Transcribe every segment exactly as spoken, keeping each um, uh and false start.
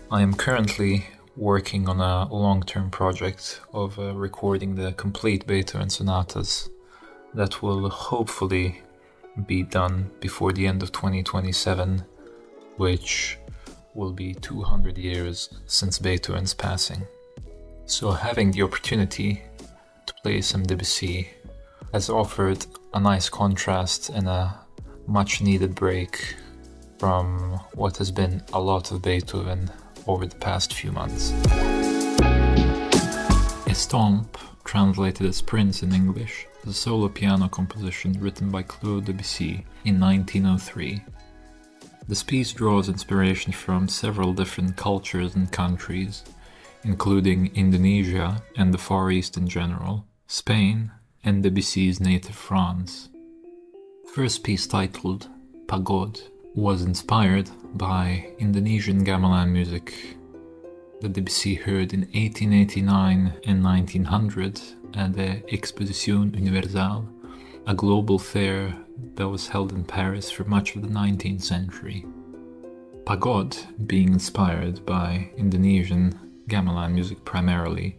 I am currently working on a long-term project of uh, recording the complete Beethoven sonatas that will hopefully be done before the end of twenty twenty-seven, which will be two hundred years since Beethoven's passing. So having the opportunity to play some Debussy has offered a nice contrast and a much needed break from what has been a lot of Beethoven over the past few months. Estampe, translated as Prince in English, is a solo piano composition written by Claude Debussy in nineteen oh three. This piece draws inspiration from several different cultures and countries, including Indonesia and the Far East in general, Spain, and Debussy's native France. The first piece, titled Pagode, was inspired by Indonesian gamelan music that Debussy heard in eighteen eighty-nine and nineteen hundred at the Exposition Universelle, a global fair that was held in Paris for much of the nineteenth century. Pagode, being inspired by Indonesian gamelan music primarily,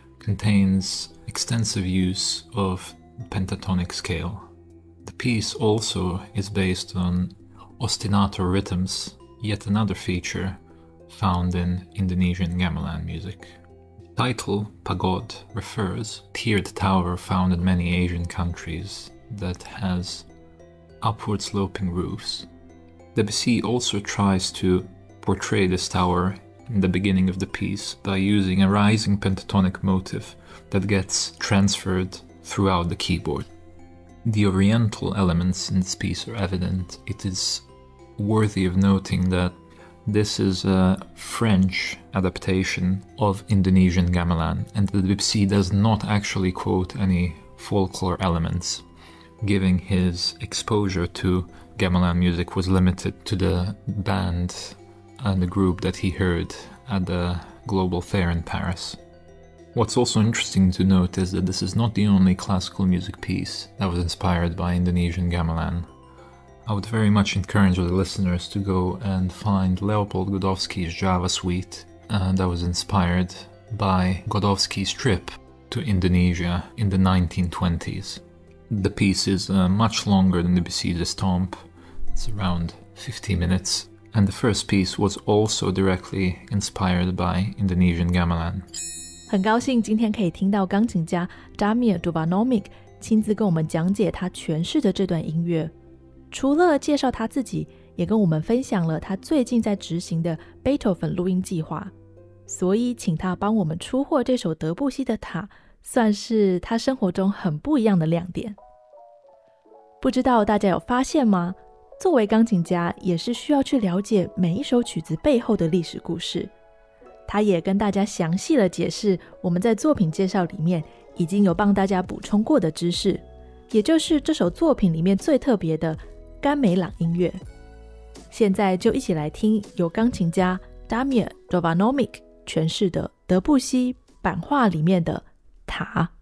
contains extensive use of pentatonic scale. The piece also is based on ostinato rhythms, yet another feature found in Indonesian gamelan music. The title, Pagode, refers to a tiered tower found in many Asian countries that has upward sloping roofs. Debussy also tries to portray this tower in the beginning of the piece by using a rising pentatonic motif that gets transferred throughout the keyboard. The oriental elements in this piece are evident. It is worthy of noting that this is a French adaptation of Indonesian gamelan, and that Debussy does not actually quote any folklore elements, giving his exposure to gamelan music was limited to the band and the group that he heard at the global fair in Paris. What's also interesting to note is that this is not the only classical music piece that was inspired by Indonesian gamelan. I would very much encourage the listeners to go and find Leopold Godowski's Java Suite, uh, that was inspired by Godowski's trip to Indonesia in the nineteen twenties. The piece is uh, much longer than Debussy's Estampe. It's around fifty minutes, and the first piece was also directly inspired by Indonesian gamelan. 很高兴今天可以听到钢琴家 Damir Jovanovic 亲自跟我们讲解他诠释的这段音乐。除了介绍他自己，也跟我们分享了他最近在执行的 Beethoven 录音计划，所以请他帮我们出货这首德布西的塔，算是他生活中很不一样的亮点。不知道大家有发现吗？作为钢琴家，也是需要去了解每一首曲子背后的历史故事。他也跟大家详细的解释我们在作品介绍里面已经有帮大家补充过的知识，也就是这首作品里面最特别的甘美朗音乐。现在就一起来听由钢琴家 Damir Jovanovic 诠释的德布西版画里面的塔。